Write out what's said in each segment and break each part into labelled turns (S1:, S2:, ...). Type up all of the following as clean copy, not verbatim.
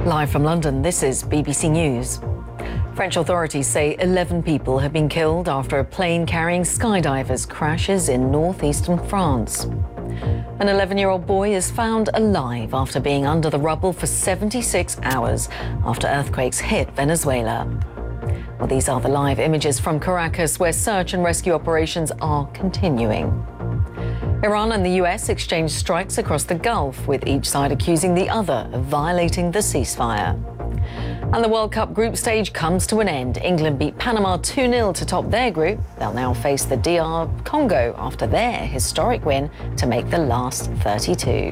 S1: Live from London, this is BBC News. French authorities say 11 people have been killed after a plane carrying skydivers crashes in northeastern France. An 11-year-old boy is found alive after being under the rubble for 76 hours after earthquakes hit Venezuela. Well, these are the live images from Caracas, where search and rescue operations are continuing. Iran and the US exchanged strikes across the Gulf, with each side accusing the other of violating the ceasefire. And the World Cup group stage comes to an end. England beat Panama 2-0 to top their group. They'll now face the DR Congo after their historic win to make the last 32.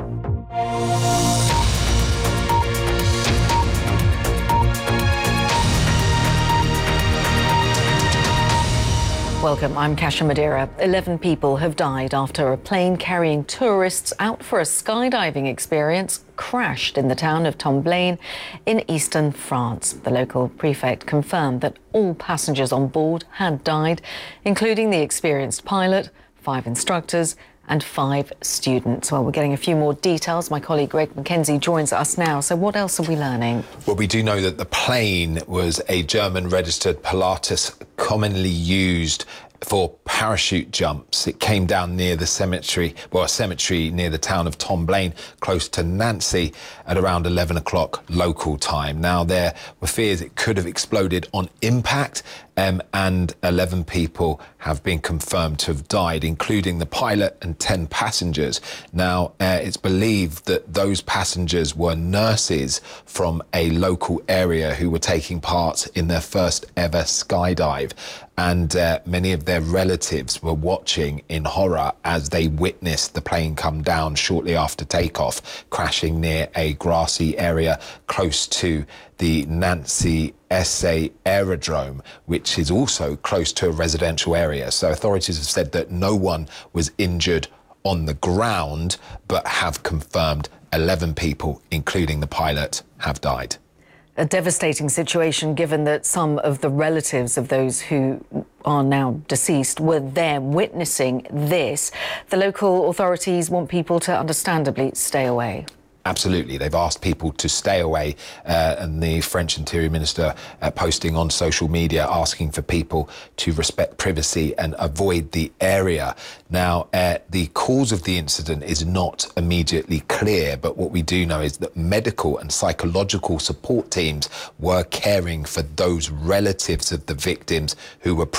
S1: Welcome, I'm Kasia Madeira. 11 people have died after a plane carrying tourists out for a skydiving experience crashed in the town of Tomblaine in eastern France. The local prefect confirmed that all passengers on board had died, including the experienced pilot, 5 instructors and 5 students. Well, we're getting a few more details. My colleague Greg Mackenzie joins us now. So what else are we learning?
S2: Well, we do know that the plane was a German-registered Pilatus commonly used for parachute jumps. It came down near the cemetery, a cemetery near the town of Tomblaine, close to Nancy, at around 11 o'clock local time. Now, there were fears it could have exploded on impact, and 11 people have been confirmed to have died, including the pilot and 10 passengers. Now, it's believed that those passengers were nurses from a local area who were taking part in their first ever skydive, and many of their relatives were watching in horror as they witnessed the plane come down shortly after takeoff, crashing near a grassy area close to the Nancy SA aerodrome, which is also close to a residential area. So authorities have said that no one was injured on the ground, but have confirmed 11 people, including the pilot, have died.
S1: A devastating situation, given that some of the relatives of those who are now deceased were there witnessing this. The local authorities want people to understandably stay away.
S2: Absolutely. They've asked people to stay away, and the French Interior Minister posting on social media asking for people to respect privacy and avoid the area. Now, the cause of the incident is not immediately clear, but what we do know is that medical and psychological support teams were caring for those relatives of the victims who were